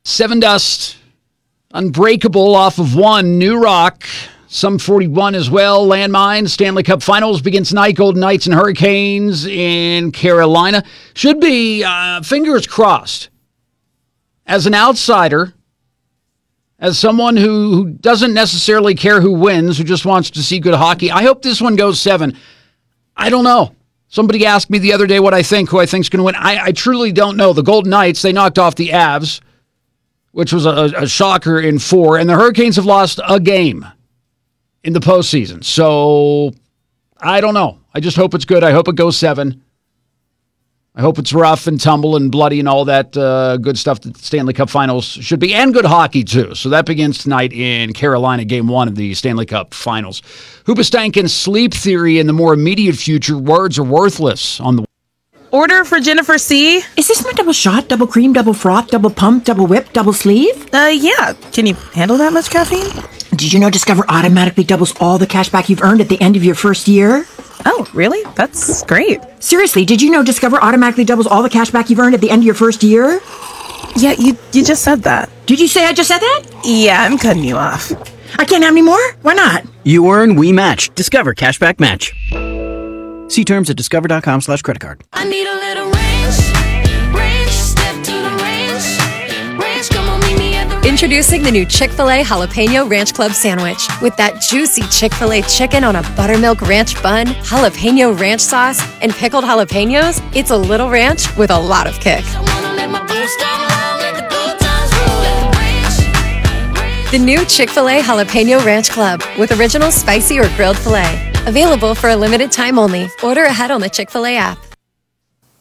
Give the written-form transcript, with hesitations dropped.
Seven Dust, Unbreakable off of one, New Rock, Sum 41 as well, Landmine, Stanley Cup Finals begin tonight, Golden Knights and Hurricanes in Carolina. Should be, fingers crossed, as an outsider, as someone who doesn't necessarily care who wins, who just wants to see good hockey. I hope this one goes 7. I don't know. Somebody asked me the other day what I think, who I think is going to win. I truly don't know. The Golden Knights, they knocked off the Avs, which was a shocker in 4, and the Hurricanes have lost a game in the postseason. So, I don't know. I just hope it's good. I hope it goes 7. I hope it's rough and tumble and bloody and all that good stuff that the Stanley Cup Finals should be, and good hockey, too. So that begins tonight in Carolina, Game 1 of the Stanley Cup Finals. Hoobastank and Sleep Theory in the more immediate future. Words are worthless on the... Order for Jennifer C. Is this my double shot, double cream, double froth, double pump, double whip, double sleeve? Yeah. Can you handle that much caffeine? Did you know Discover automatically doubles all the cash back you've earned at the end of your first year? Oh, really? That's great. Seriously, did you know Discover automatically doubles all the cash back you've earned at the end of your first year? Yeah, you just said that. Did you say I just said that? Yeah, I'm cutting you off. I can't have any more? Why not? You earn, we match. Discover Cashback Match. See terms at discover.com/creditcard. I need a little range, step to the range, come on, meet me at the range. Introducing the new Chick-fil-A Jalapeno Ranch Club Sandwich. With that juicy Chick-fil-A chicken on a buttermilk ranch bun, jalapeno ranch sauce, and pickled jalapenos, it's a little ranch with a lot of kick. I wanna let my boots down low, let the good times roll at the range. The new Chick-fil-A Jalapeno Ranch Club with original spicy or grilled filet. Available for a limited time only. Order ahead on the Chick-fil-A app.